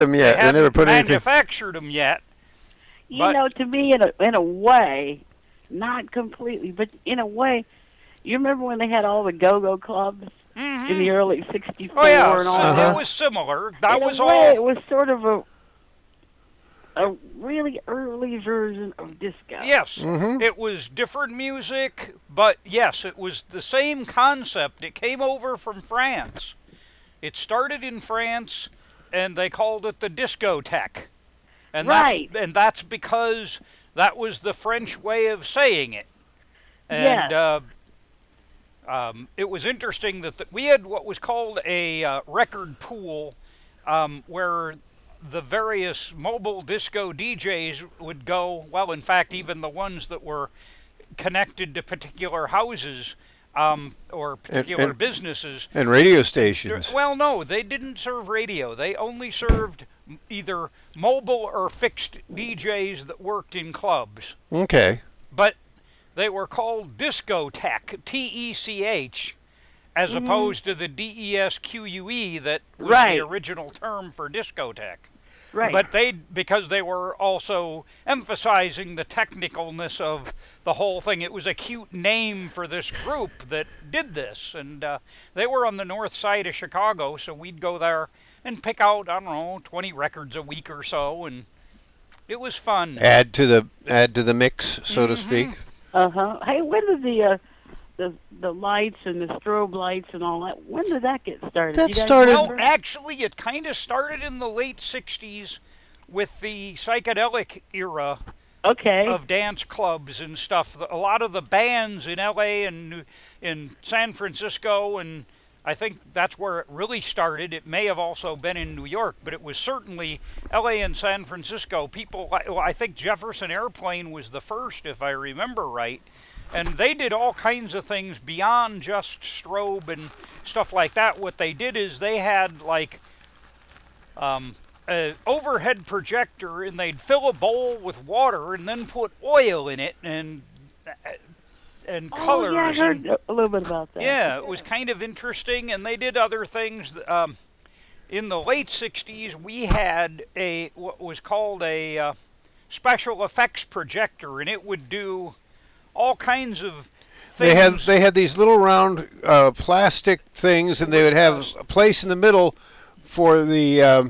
them They yet. They never hadn't put anything. manufactured them yet. You know, to me, in a way, not completely, but in a way, you remember when they had all the go-go clubs in the early '64 Oh yeah, and all that? it was similar. That in was a way, all. it was sort of a really early version of disco. Yes, it was different music, but yes, it was the same concept. It came over from France. It started in France, and they called it the discotheque. And Right. that's because that was the French way of saying it. And Yes. it was interesting that we had what was called a record pool, where the various mobile disco DJs would go. Well, in fact, even the ones that were connected to particular houses or particular businesses. And radio stations. Well, no, they didn't serve radio. They only served either mobile or fixed DJs that worked in clubs. Okay. But they were called discotheque, T-E-C-H, as opposed to the D-E-S-Q-U-E that was the original term for discotheque. Right. But because they were also emphasizing the technicalness of the whole thing, it was a cute name for this group that did this. And they were on the north side of Chicago, so we'd go there and pick out, I don't know, 20 records a week or so, and it was fun. Add to the mix, so to speak. Hey, when did the lights and the strobe lights and all that, when did that get started? That You guys started- remember? Well, actually, it kind of started in the late 60s with the psychedelic era of dance clubs and stuff. A lot of the bands in L.A. and in San Francisco, and I think that's where it really started. It may have also been in New York, but it was certainly L.A. and San Francisco. I think Jefferson Airplane was the first, if I remember right. And they did all kinds of things beyond just strobe and stuff like that. What they did is they had like an overhead projector, and they'd fill a bowl with water and then put oil in it and colors. Yeah, I heard a little bit about that. Yeah, it was kind of interesting, and they did other things. In the late 60s, we had what was called a special effects projector, and it would do all kinds of things. They had these little round plastic things, and they would have a place in the middle for the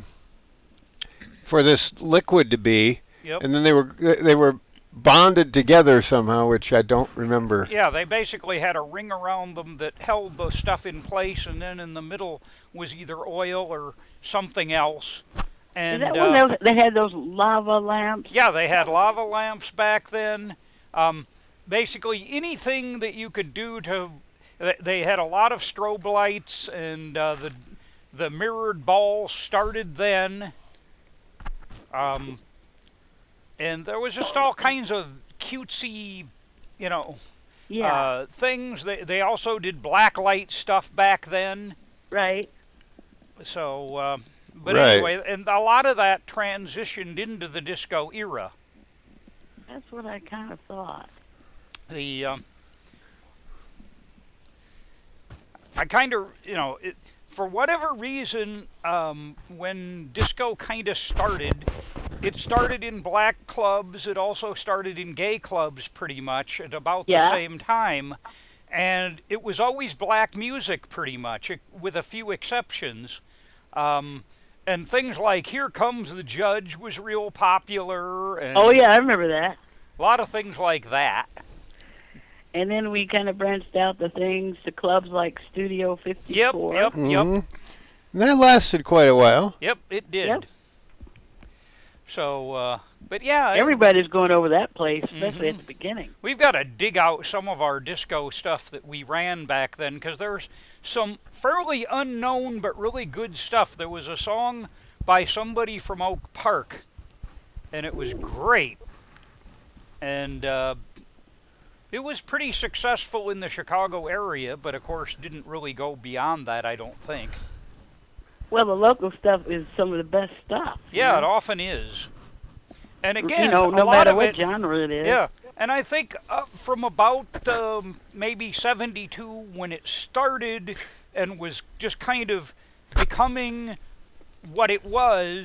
for this liquid to be. Yep. And then they were bonded together somehow, which I don't remember. Yeah, they basically had a ring around them that held the stuff in place, and then in the middle was either oil or something else. And Is that when they had those lava lamps? Yeah, they had lava lamps back then. Basically, anything that you could do to... They had a lot of strobe lights, and the mirrored ball started then. And there was just all kinds of cutesy, things. They also did black light stuff back then. Right. So, anyway, and a lot of that transitioned into the disco era. That's what I kind of thought. I kind of, for whatever reason, when disco kind of started, it started in black clubs. It also started in gay clubs pretty much at about the same time. And it was always black music pretty much, with a few exceptions. And things like Here Comes the Judge was real popular. And oh, yeah, I remember that. A lot of things like that. And then we kind of branched out to clubs like Studio 54. Yep. And that lasted quite a while. Yep, it did. Yep. So, but yeah. Everybody's going over that place, especially at the beginning. We've got to dig out some of our disco stuff that we ran back then, because there's some fairly unknown but really good stuff. There was a song by somebody from Oak Park, and it was great. And it was pretty successful in the Chicago area, but of course didn't really go beyond that, I don't think. Well, the local stuff is some of the best stuff. Yeah, it often is. And again, no a lot matter of what genre it is. Yeah, and I think from about maybe 72, when it started and was just kind of becoming what it was,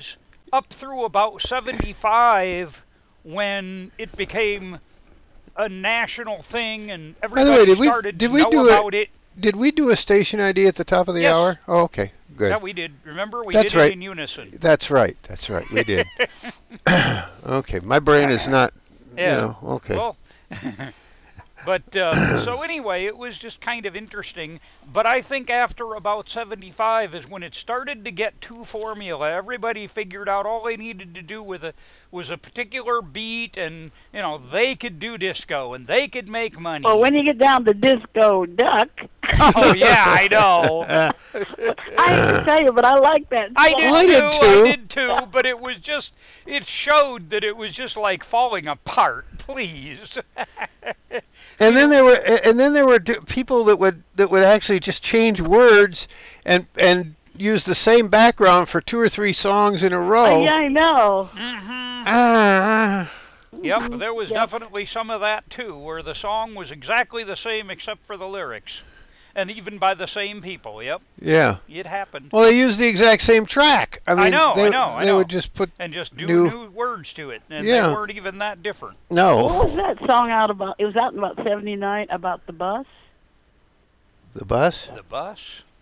up through about 75 when it became a national thing and By the way, everybody started to know about it. Did we do a station ID at the top of the Yes. hour? Oh, okay, good. Yeah, we did. Remember, we That's did right. it in unison. That's right. We did. Okay, my brain is not. Yeah. You know, okay. Well, but so anyway, it was just kind of interesting. But I think after about 75 is when it started to get too formula. Everybody figured out all they needed to do was a particular beat, and they could do disco and they could make money. Well, when you get down to Disco Duck. Oh yeah, I know. I hate to tell you, but I like that. I song. did I did too. too. I did too. But it showed that it was just like falling apart. Please. And then there were people that would actually just change words and use the same background for 2 or 3 songs in a row. Yeah, I know. Ah. Yep, there was definitely some of that too, where the song was exactly the same except for the lyrics, and even by the same people. Yep, Yeah. it happened. Well, they used the exact same track. I mean, know, they, I know, I They know. would just put And just do new- new words to it, and Yeah. they weren't even that different. What no was that song out about? It was out in about 79 about the bus. the bus. The bus.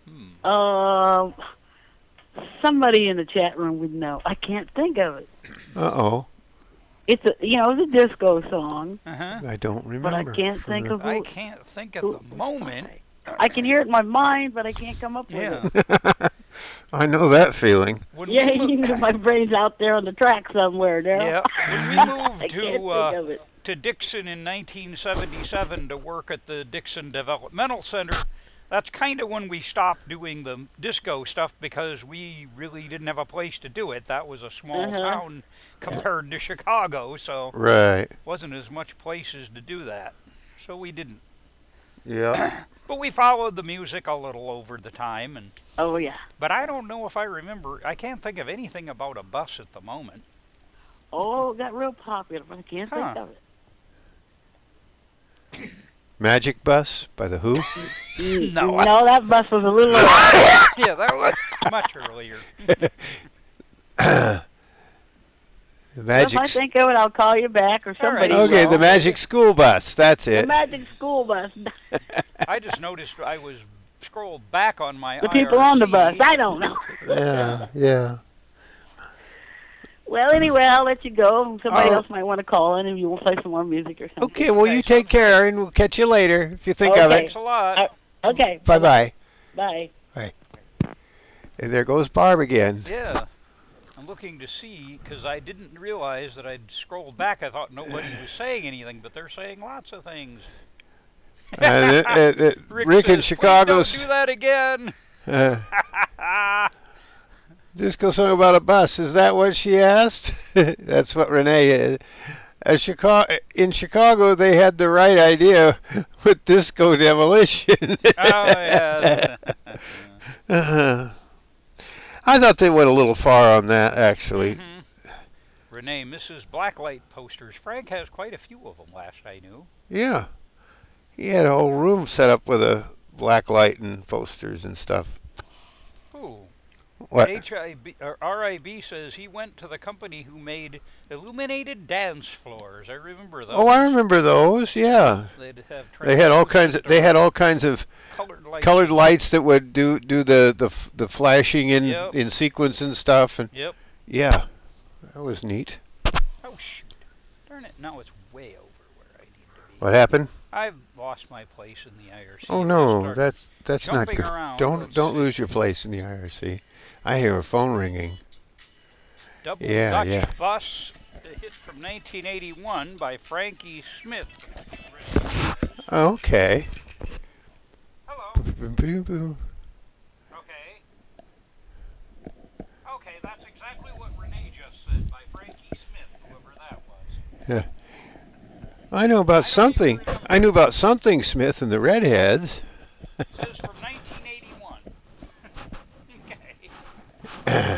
Somebody in the chat room would know. I can't think of it. Uh-oh. It's it's a disco song, Uh-huh. I don't remember. but I can't think of I who. can't think at the moment. I can hear it in my mind, but I can't come up with Yeah. it. I know that feeling. When Yeah, we you know, my brain's out there on the track somewhere, Daryl. Yeah. When we I moved can't think of it. to Dixon in 1977 to work at the Dixon Developmental Center, that's kind of when we stopped doing the disco stuff because we really didn't have a place to do it. That was a small town compared to Chicago, so Right. wasn't as much places to do that. So we didn't. Yeah. But we followed the music a little over the time, Oh yeah. but I don't know if I remember. I can't think of anything about a bus at the moment. Oh, it got real popular, but I can't Huh. think of it. Magic Bus by The Who. No, No, that bus was a little. yeah, that was much earlier. The If Magic. I think of it, I'll call you back, or somebody. Okay, will. the Magic School Bus. That's The it. magic school bus. I just noticed I was scrolled back on my The people on the bus. IRC. I don't know. Yeah. Yeah. Well, anyway, I'll let you go. Somebody Oh. else might want to call in, and you will play some more music or something. Okay. Well, you take care, and we'll catch you later if you think of Okay. it. Thanks a lot. Okay. Bye bye. Bye. And there goes Barb again. Yeah. I'm looking to see, because I didn't realize that I'd scrolled back. I thought nobody was saying anything, but they're saying lots of things. Rick in says, Chicago's "Please don't do that again." disco song about a bus. Is that what she asked? That's what Renee is. In Chicago, they had the right idea with disco demolition. Oh, yeah. I thought they went a little far on that, actually. Renee, Mrs. Blacklight posters. Frank has quite a few of them, last I knew. Yeah. He had a whole room set up with a black light and posters and stuff. Ooh. What? RIB says he went to the company who made illuminated dance floors. I remember those. Oh, I remember those. Yeah. They'd have They had all kinds of colored lights. that would do the flashing in Yep. in sequence and stuff, and Yep. yeah, that was neat. Oh shoot! Darn it! Now it's way over where I need to be. What happened? I've lost my place in the IRC. Oh no, Start that's not jumping good. around. Don't Let's don't see. lose your place in the IRC. I hear a phone ringing. Double Yeah, Dutch yeah. Bus, a hit from 1981 by Frankie Smith. Okay. Hello. Boom. Okay. Okay, that's exactly what Renee just said by Frankie Smith, whoever that was. I know about something. I knew about something Smith and the Redheads. Says from 1981. Okay.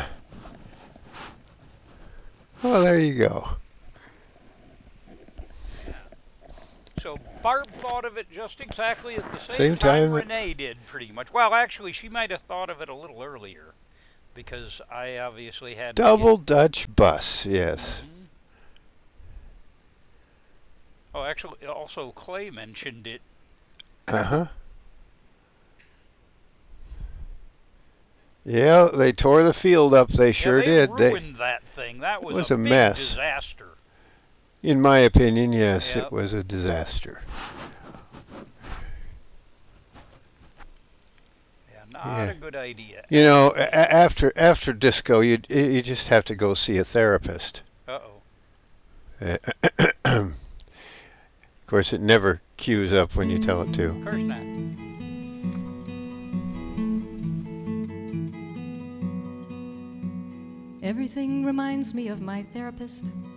Well, there you go. So Barb thought of it just exactly at the Same same time time that- Renee did, pretty much. Well, actually, she might have thought of it a little earlier, because I obviously had Double Dutch bus, yes. Mm-hmm. Oh, actually, also Clay mentioned it. Uh-huh. Yeah, they tore the field up. They sure did. They ruined that thing. That was a big mess. Disaster. In my opinion, yes, Yep. it was a disaster. Yeah, not a good idea. You know, after disco, you just have to go see a therapist. Uh-oh. Of course, it never cues up when you tell it to. Of course not. Everything reminds me of my therapist.